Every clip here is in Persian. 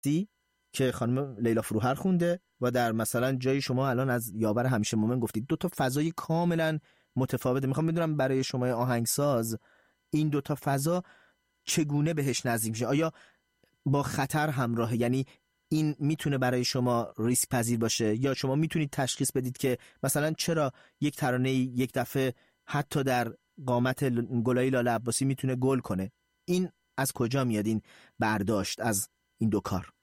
که خانم لیلا فروهر خونده و در مثلا جای شما الان از یاور همیشه مومن گفتید. دو تا فضای کاملا متفاوته. میخوام بدونم برای شما آهنگساز این دو تا فضا چگونه بهش نزدیک میشه؟ آیا با خطر همراهه؟ یعنی این میتونه برای شما ریسک پذیر باشه یا شما میتونید تشخیص بدید که مثلا چرا یک ترانه یک دفعه حتی در قامت گلای لاله عباسی میتونه گل کنه؟ این از کجا میاد این برداشت از این دو کار؟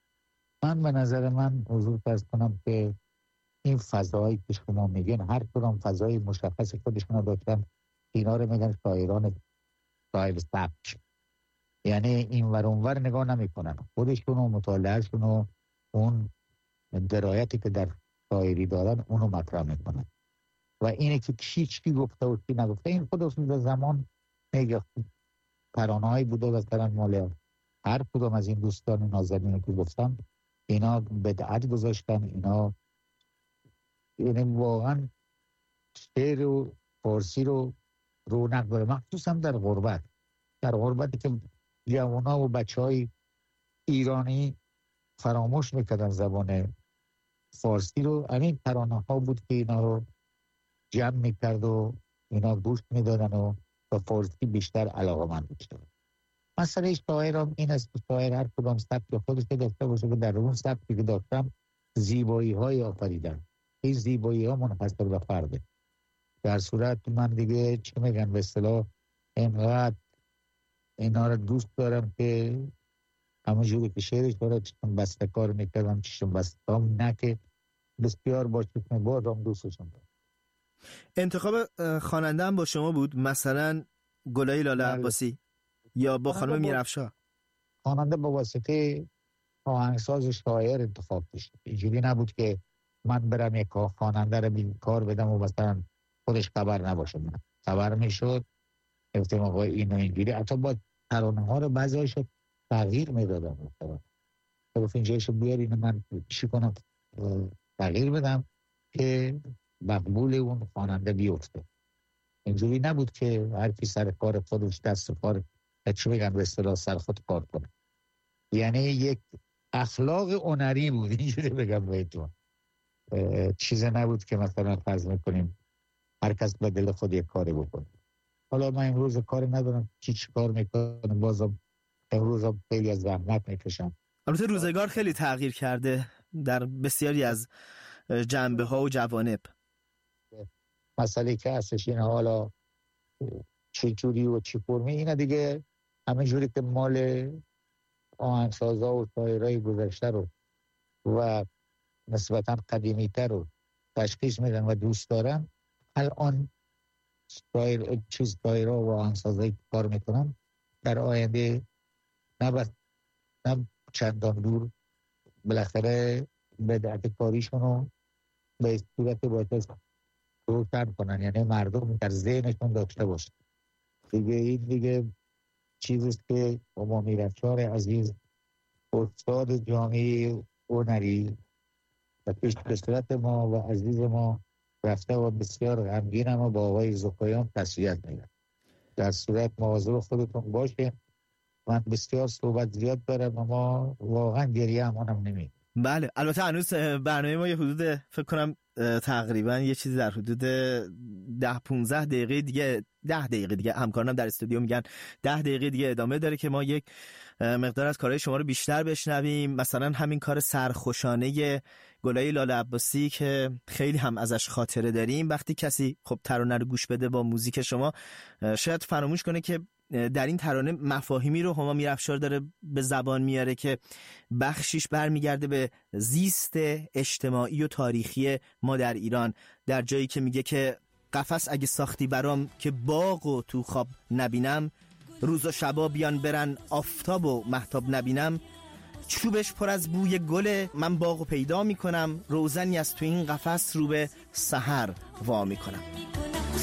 من به نظر من حضور فرض کنم که این فضایی که شما میگین هر کدام فضای مشخص خودشون رو داشتن. اینا رو میگن شاعران شاعر سبک، یعنی این ور اون ور نگاه نمیکنن، خودشون و مطالعهشون و اون درایتی که در شاعری دارن اونو مطرح میکنن و اینه که چی گفته و چی نگفته. این خودشون در زمان میگه ترانه‌ای بوده مثلا مال هر کدوم از این دوستان نازنینی که گفتم، اینا بدعت گذاشتن، اینا یعنی واقعا شعر و فارسی رو رونق داره، مخصوصا در غربتی که جوانا و بچهای ایرانی فراموش میکردن زبان فارسی رو. همین ترانه ها بود که اینا رو جمع میکرد و اینا گوش میدادن و به فارسی بیشتر علاقه‌مند میشدن. مسئله شاعر هم این است که شاعر هر کدام سبک خودش داشته باشه که در اون سبکی که داشتم زیبایی های آفریدن. این زیبایی ها منحصر به فرده. در صورت من دیگه چه میگن به اصطلاح اینقدر اینا رو دوست دارم که همونجوری که شعرش داره چشم بسته کار میکردم، چشم بسته هم نه که بسیار با چشم باز هم دوستشم دارم. انتخاب خواننده هم با شما بود؟ مثلا گلای لاله عباسی یا با خانم میرافشار؟ خواننده با واسطه آهنگساز شاعر انتخاب داشت. اینجوری نبود که من برم یک خواننده رو کار بدم و مثلا خودش خبر نباشه. من خبر میشد گفتم آقا اینو اینجوری، حتی با ترانه ها رو بعضی‌هاش تغییر میدادم. مثلا گفت اینجایشو بیار اینو من چی کنم تغییر بدم که مقبول اون خواننده بیفته. اینجوری نبود که هر کی سر کار خودش دست کار چی بگن به اصطلاح سر خود کار کنه. یعنی یک اخلاق هنری بود، اینجوری بگم بهتون. چیز نبود که مثلا فرض میکنیم هر کس به دل خود یک کاری بکنه. حالا من امروز کاری ندارم چی کار میکنم، بازم امروز هم خیلی از زحمت میکشم. البته روزگار خیلی تغییر کرده در بسیاری از جنبه ها و جوانب. مسئله که هستش این حالا چی جوری و چی فرمی، اینا دیگه همه جوری که مال آهنگسازا و شاعرای گذشته رو و نسبتا قدیمی تر رو تشخیص میدن و دوست دارن. الان شاعرها و آهنگسازایی کار میکنن در آینده نه چندان دور بالاخره بدعت کاریشون رو به صورت باید روشن کنن، یعنی مردم در ذهنشون داشته باشه. دیگه چیزیست که ما میرافشار عزیز استاد جامعه هنری و پیش به صورت ما و عزیز ما رفته و بسیار غمگین اما با آقای زکایان تسلیت میگن. در صورت مواظب خودتون باشه. من بسیار صحبت زیاد دارم اما واقعا گریه همونم نمیگه. بله البته هنوز برنامه ما یه حدود فکر کنم تقریبا یه چیزی در حدود 10-15 دقیقه دیگه 10 دقیقه دیگه همکارانم در استودیو میگن 10 دقیقه دیگه ادامه داره که ما یک مقدار از کارهای شما رو بیشتر بشنویم. مثلا همین کار سرخوشانه گلای لاله عباسی که خیلی هم ازش خاطره داریم. وقتی کسی خب ترانه رو گوش بده با موزیک شما شاید فراموش کنه که در این ترانه مفاهیمی رو هما میرافشار داره به زبان میاره که بخشیش برمیگرده به زیست اجتماعی و تاریخی ما در ایران، در جایی که میگه که قفس اگه ساختی برام که باغ و تو خواب نبینم، روز و شبا بیان برن آفتاب و مهتاب نبینم، چوبش پر از بوی گله من باغو پیدا میکنم، روزنی از تو این قفس رو به سحر وا میکنم.